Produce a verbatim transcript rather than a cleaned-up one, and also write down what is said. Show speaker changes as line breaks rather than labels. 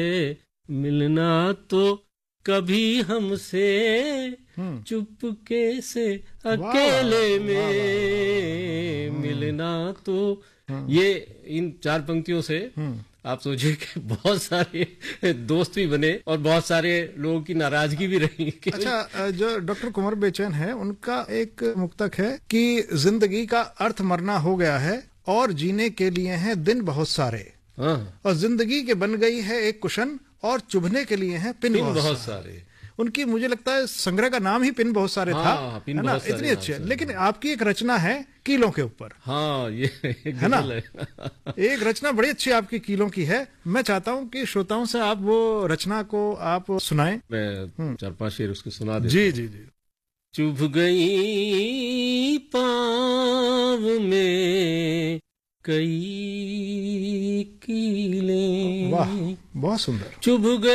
मिलना तो कभी हमसे चुपके से अकेले में मिलना तो। ये इन चार पंक्तियों से आप सोचिए कि बहुत सारे दोस्त भी बने और बहुत सारे लोगों की नाराजगी भी रही।
अच्छा, जो डॉक्टर कुंवर बेचैन है उनका एक मुक्तक है कि जिंदगी का अर्थ मरना हो गया है और जीने के लिए हैं दिन बहुत सारे।
हाँ।
और जिंदगी के बन गई है एक कुशन और चुभने के लिए हैं पिन, पिन बहुत, बहुत सारे, सारे। उनकी मुझे लगता है संग्रह का नाम ही पिन बहुत सारे। हाँ, था पिन है ना, इतनी अच्छी है। लेकिन आपकी एक रचना है कीलों के ऊपर।
हाँ, ये
है ना, एक रचना बड़ी अच्छी आपकी कीलों की है। मैं चाहता हूँ कि श्रोताओं से आप वो रचना को आप सुनाएं।
मैं चार पांच शेर उसके सुना देता।
जी जी जी।
चुभ गई पाँव में कई कीले।
वाह, बहुत सुंदर।
चुभ गई